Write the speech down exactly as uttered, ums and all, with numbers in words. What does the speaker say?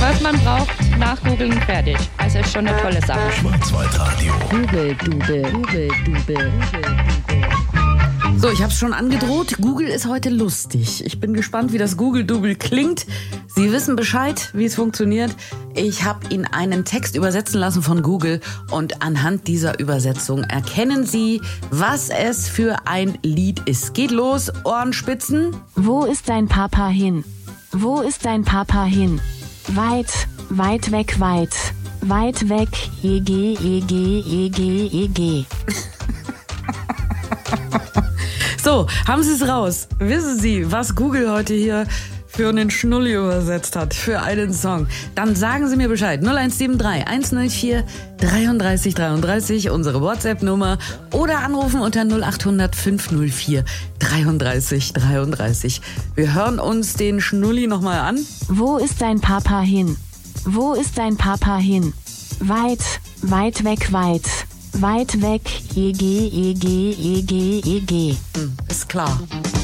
Was man braucht, nachgoogeln, fertig. Also ist schon eine tolle Sache. Schwarzwaldradio. Google Dubel, Google Dubel, Google. So, ich habe es schon angedroht. Google ist heute lustig. Ich bin gespannt, wie das Google Dubel klingt. Sie wissen Bescheid, wie es funktioniert. Ich habe Ihnen einen Text übersetzen lassen von Google und anhand dieser Übersetzung erkennen Sie, was es für ein Lied ist. Geht los, Ohrenspitzen. Wo ist dein Papa hin? Wo ist dein Papa hin? Weit, weit weg, weit. Weit weg, E G, E G, E G, E G. So, haben Sie es raus? Wissen Sie, was Google heute hier für einen Schnulli übersetzt hat, für einen Song? Dann sagen Sie mir Bescheid. null eins sieben drei eins null vier dreiunddreißig dreiunddreißig, unsere WhatsApp-Nummer. Oder anrufen unter null acht hundert fünf null vier dreiunddreißig dreiunddreißig. Wir hören uns den Schnulli nochmal an. Wo ist dein Papa hin? Wo ist dein Papa hin? Weit, weit weg, weit. Weit weg, E G, E G, E G, E G. Hm, ist klar.